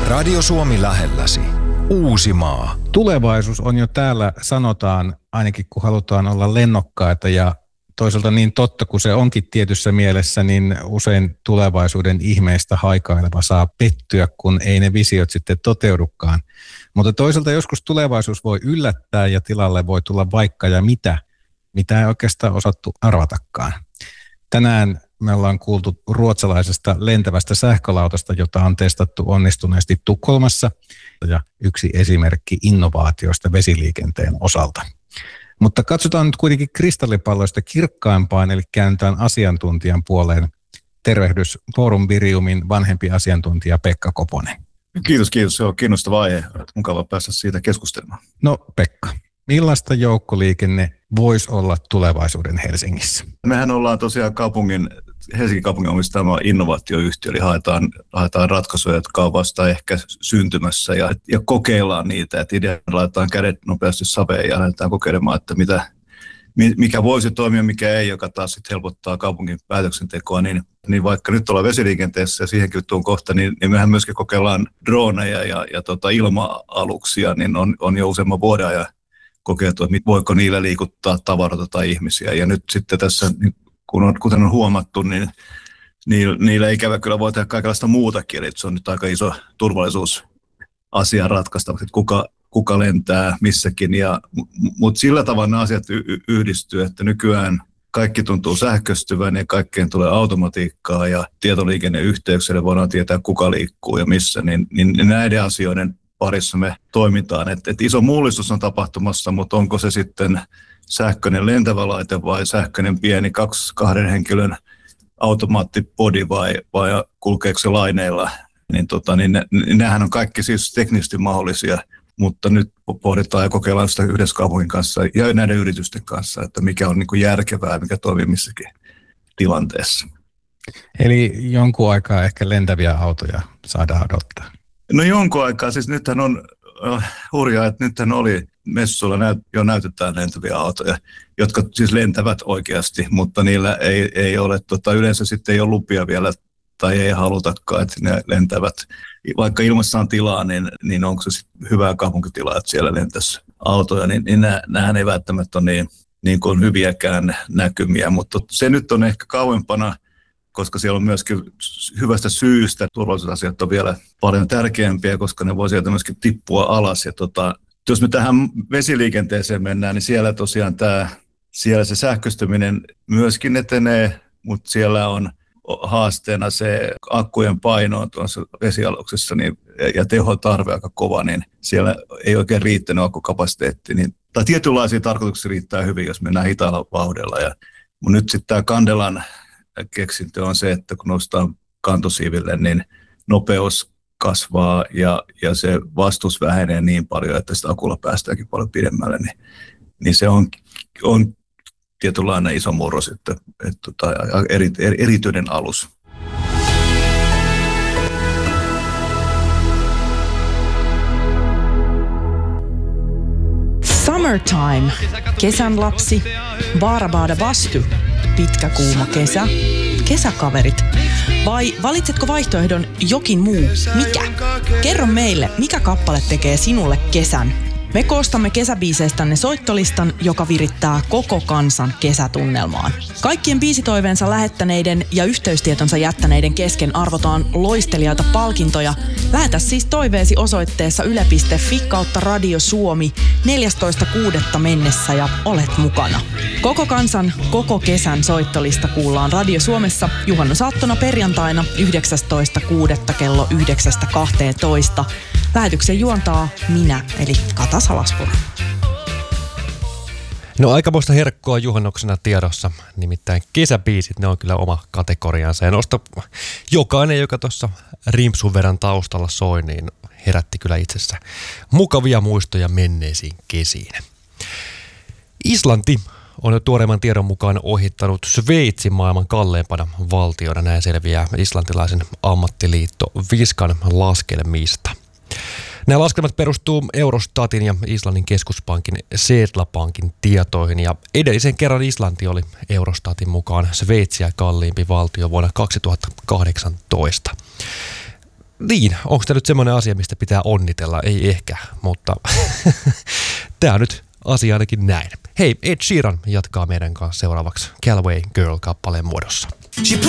Radio Suomi lähelläsi. Uusimaa. Tulevaisuus on jo täällä, sanotaan, ainakin kun halutaan olla lennokkaita ja toisaalta niin totta kuin se onkin tietyssä mielessä, niin usein tulevaisuuden ihmeistä haikaileva saa pettyä, kun ei ne visiot sitten toteudukaan. Mutta toisaalta joskus tulevaisuus voi yllättää ja tilalle voi tulla vaikka ja mitä ei oikeastaan osattu arvatakaan. Tänään me ollaan kuultu ruotsalaisesta lentävästä sähkölautasta, jota on testattu onnistuneesti Tukholmassa ja yksi esimerkki innovaatioista vesiliikenteen osalta. Mutta katsotaan nyt kuitenkin kristallipalloista kirkkaimpaan, eli käännytään asiantuntijan puoleen. Tervehdys Forum Viriumin vanhempi asiantuntija Pekka Koponen. Kiitos. Se on kiinnostava aihe. Mukava päästä siitä keskustelemaan. No Pekka, millaista joukkoliikenne voisi olla tulevaisuuden Helsingissä? Mehän ollaan tosiaan Helsingin kaupungin omistama innovaatioyhtiö, eli haetaan ratkaisuja, jotka on vasta ehkä syntymässä ja kokeillaan niitä. Et ideana laitetaan kädet nopeasti saveen ja lähdetään kokeilemaan, että mikä voisi toimia, mikä ei, joka taas sitten helpottaa kaupungin päätöksentekoa. Niin vaikka nyt ollaan vesiliikenteessä ja siihenkin tuon kohta, niin mehän myöskin kokeillaan droneja ja ilma-aluksia, niin on jo useamman vuoden ajan kokeiltu, että voiko niillä liikuttaa tavaroita tai ihmisiä. Ja nyt sitten tässä, kuten on huomattu, niin niillä ikävä kyllä voi tehdä kaikenlaista muutakin. Eli se on nyt aika iso turvallisuusasia ratkaista, että kuka lentää missäkin. Mutta sillä tavalla nämä asiat yhdistyy, että nykyään kaikki tuntuu sähköistyvän ja kaikkeen tulee automatiikkaa ja tietoliikenneyhteyksille voidaan tietää, kuka liikkuu ja missä. Niin näiden asioiden parissa me toimitaan. Et iso mullistus on tapahtumassa, mutta onko se sitten sähköinen lentävä laite vai sähköinen pieni kahden henkilön automaattipodi vai kulkeeko se laineilla, niin nämähän on kaikki siis teknisesti mahdollisia, mutta nyt pohditaan ja kokeillaan sitä yhdessä kaupungin kanssa ja näiden yritysten kanssa, että mikä on niin kuin järkevää, mikä toimii missäkin tilanteessa. Eli jonkun aikaa ehkä lentäviä autoja saadaan odottaa. No jonkun aikaa, siis nythän on hurjaa, että nythän oli messuilla jo näytetään lentäviä autoja, jotka siis lentävät oikeasti, mutta niillä ei ole, yleensä sitten ei ole lupia vielä tai ei halutakaan, että ne lentävät. Vaikka ilmassa on tilaa, niin onko se sitten hyvää kaupunkitilaa, että siellä lentäisi autoja, niin nämähän ei välttämättä ole niin kuin hyviäkään näkymiä, mutta se nyt on ehkä kauempana, koska siellä on myöskin hyvästä syystä. Turvallisuusasiat on vielä paljon tärkeämpiä, koska ne voi sieltä myöskin tippua alas. Ja jos me tähän vesiliikenteeseen mennään, niin siellä tosiaan siellä se sähköistyminen myöskin etenee, mutta siellä on haasteena se akkujen paino tuossa vesialuksessa ja tehotarve aika kova, niin siellä ei oikein riittänyt akkukapasiteetti. Tai tietynlaisia tarkoituksia riittää hyvin, jos mennään hitaalla vauhdilla. Mutta nyt sitten tämä Candelan keksintö on se, että kun noustaan kantosiiville, niin nopeus kasvaa ja se vastus vähenee niin paljon, että sitä akulla päästäänkin paljon pidemmälle, niin se on tietynlainen iso murros, että erityinen alus. Summertime, kesän lapsi, Baarabada Bastu, pitkä kuuma kesä, kesäkaverit. Vai valitsetko vaihtoehdon jokin muu? Mikä? Kerro meille, mikä kappale tekee sinulle kesän. Me koostamme kesäbiiseistänne soittolistan, joka virittää koko kansan kesätunnelmaan. Kaikkien biisitoiveensa lähettäneiden ja yhteystietonsa jättäneiden kesken arvotaan loistelijoita palkintoja. Lähetä siis toiveesi osoitteessa yle.fi/Radio Suomi 14.6. mennessä ja olet mukana. Koko kansan, koko kesän soittolista kuullaan Radio Suomessa juhannusaattona perjantaina 19.6. kello 9.12. Lähetyksen juontaa minä, eli Kata Salaspuro. No aikamoista herkkoa juhannuksena tiedossa, nimittäin kesäbiisit, ne on kyllä oma kategoriansa. Ja noista jokainen, joka tuossa rimpsun verran taustalla soi, niin herätti kyllä itsessä mukavia muistoja menneisiin kesiin. Islanti on jo tuoreimman tiedon mukaan ohittanut Sveitsin maailman kalleimpana valtiona, näin selviää islantilaisen ammattiliitto Viskan laskelmista. Nämä laskelmat perustuu Eurostatin ja Islannin keskuspankin Setlapankin tietoihin, ja edellisen kerran Islanti oli Eurostatin mukaan Sveitsiä kalliimpi valtio vuonna 2018. Niin, onko tämä nyt semmoinen asia, mistä pitää onnitella? Ei ehkä, mutta tämä on nyt asia ainakin näin. Hei, Ed Sheeran jatkaa meidän kanssa seuraavaksi Galway Girl-kappaleen muodossa. She